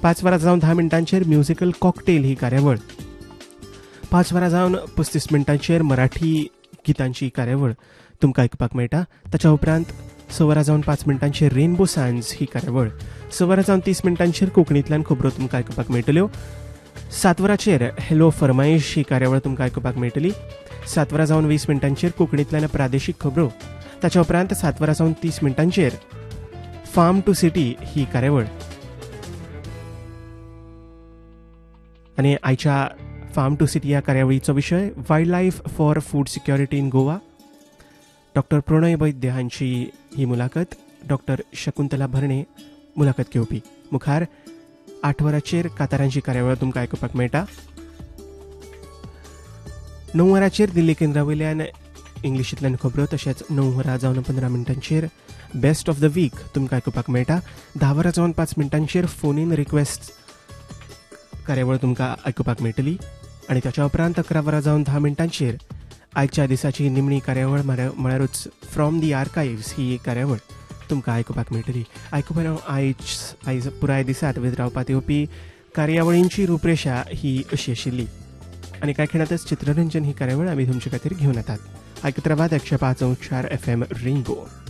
5:10 musical cocktail ही कार्यावळ. 5:35 मराठी गितांची कार्यावळ तुमकां आयकुपाक मेळटा. ताच्या उपरांत 6:05 रेनबो सायन्स ही कार्यावळ. 6:30 कोंकणींतल्यान खबरो तुमकां आयकुपाक मेळटल्यो. 7:00 हॅलो फरमाईश ही कार्यावळ तुमकां आयकुपाक मेळटली. 7:20 कोंकणींतल्यान प्रादेशीक खबरो. ताच्या उपरांत 7:30 फार्म टू सिटी ही कार्यावळ. आनी आयच्या फार्म टू सिटी ह्या कार्यावळीचो विशय wild life for food security in Goa. Doctor प्रणय वैद्य हांची ही मुलाखत. डॉक्टर शकुंतला भरणे मुलाखत घेवपी. मुखार 8:00 कांतारांची कार्यावळ तुमकां आयकुपाक मेळटा. 9:00 दिल्ली केंद्रावयल्यान इंग्लिशींतल्यान खबरो. तशेंच 9:15 बेस्ट ऑफ द वीक तुमकां आयकुपाक मेळटा. 10:05 फोन इन रिक्वेस्ट कार्यावळ तुमकां आयकुपाक मेळटली. आनी ताच्या उपरांत 11:10 आयच्या दिसाची निमणी कार्यावळ म्हळ्यारूच फ्रॉम दी आर्कायव्स ही कार्यावळ तुमकां आयकुपाक मेळटली. आयकुपाक आयज पुराय दिसांत वेध रावपाक येवपी कार्यावळींची रूपरेशा ही अशी आशिल्ली. आनी कांय खिणातच चित्ररंजन ही कार्यावळ आमी तुमचे खातीर घेवन येतात. आयकत रावात 105.4 FM रेनबो.